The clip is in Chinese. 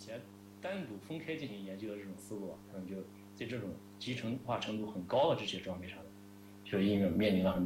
前单独分开进行研究的这种思路，可能就在这种集成化程度很高的这些装备上，就因为面临了很